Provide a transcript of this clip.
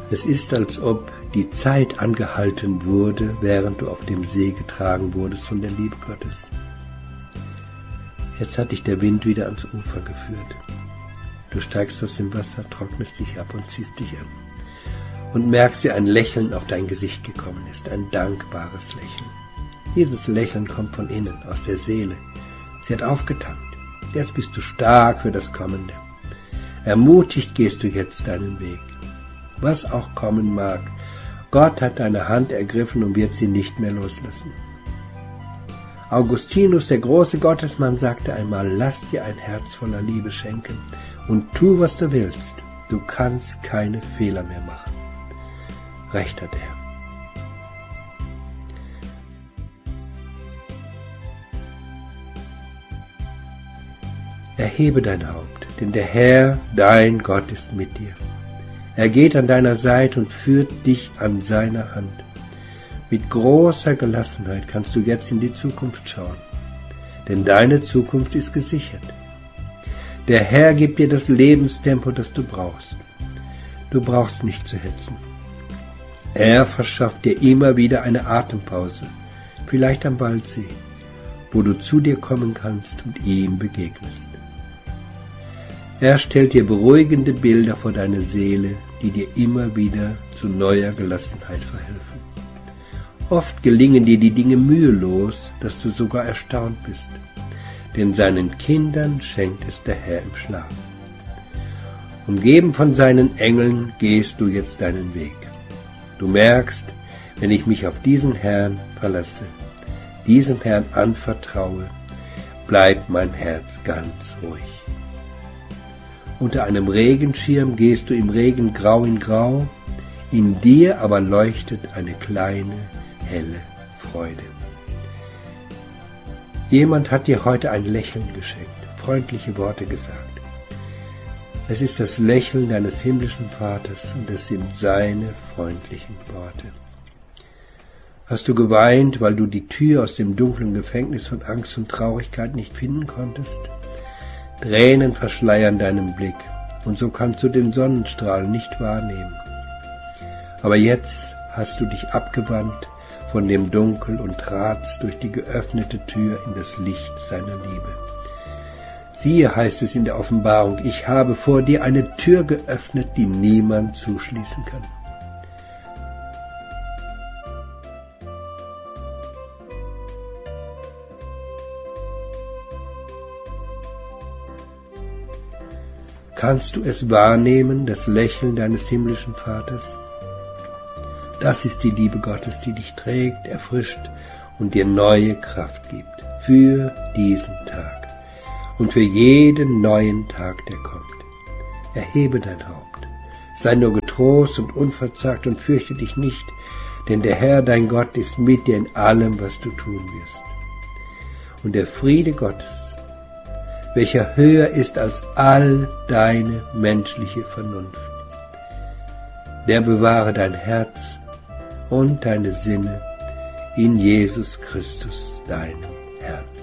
Es ist, als ob die Zeit angehalten wurde, während du auf dem See getragen wurdest von der Liebe Gottes. Jetzt hat dich der Wind wieder ans Ufer geführt. Du steigst aus dem Wasser, trocknest dich ab und ziehst dich an. Und merkst, wie ein Lächeln auf dein Gesicht gekommen ist, ein dankbares Lächeln. Dieses Lächeln kommt von innen, aus der Seele. Sie hat aufgetankt. Jetzt bist du stark für das Kommende. Ermutigt gehst du jetzt deinen Weg. Was auch kommen mag, Gott hat deine Hand ergriffen und wird sie nicht mehr loslassen. Augustinus, der große Gottesmann, sagte einmal, lass dir ein Herz voller Liebe schenken und tu, was du willst. Du kannst keine Fehler mehr machen. Recht hat er. Erhebe dein Haupt, denn der Herr, dein Gott, ist mit dir. Er geht an deiner Seite und führt dich an seiner Hand. Mit großer Gelassenheit kannst du jetzt in die Zukunft schauen, denn deine Zukunft ist gesichert. Der Herr gibt dir das Lebenstempo, das du brauchst. Du brauchst nicht zu hetzen. Er verschafft dir immer wieder eine Atempause, vielleicht am Waldsee, wo du zu dir kommen kannst und ihm begegnest. Er stellt dir beruhigende Bilder vor deine Seele, die dir immer wieder zu neuer Gelassenheit verhelfen. Oft gelingen dir die Dinge mühelos, dass du sogar erstaunt bist, denn seinen Kindern schenkt es der Herr im Schlaf. Umgeben von seinen Engeln gehst du jetzt deinen Weg. Du merkst, wenn ich mich auf diesen Herrn verlasse, diesem Herrn anvertraue, bleibt mein Herz ganz ruhig. Unter einem Regenschirm gehst du im Regen grau in grau, in dir aber leuchtet eine kleine, helle Freude. Jemand hat dir heute ein Lächeln geschenkt, freundliche Worte gesagt. Es ist das Lächeln deines himmlischen Vaters und es sind seine freundlichen Worte. Hast du geweint, weil du die Tür aus dem dunklen Gefängnis von Angst und Traurigkeit nicht finden konntest? Tränen verschleiern deinen Blick und so kannst du den Sonnenstrahl nicht wahrnehmen. Aber jetzt hast du dich abgewandt von dem Dunkel und tratst durch die geöffnete Tür in das Licht seiner Liebe. Siehe, heißt es in der Offenbarung, ich habe vor dir eine Tür geöffnet, die niemand zuschließen kann. Kannst du es wahrnehmen, das Lächeln deines himmlischen Vaters? Das ist die Liebe Gottes, die dich trägt, erfrischt und dir neue Kraft gibt für diesen Tag und für jeden neuen Tag, der kommt. Erhebe dein Haupt, sei nur getrost und unverzagt und fürchte dich nicht, denn der Herr, dein Gott, ist mit dir in allem, was du tun wirst. Und der Friede Gottes, welcher höher ist als all deine menschliche Vernunft, der bewahre dein Herz und deine Sinne in Jesus Christus, deinem Herrn.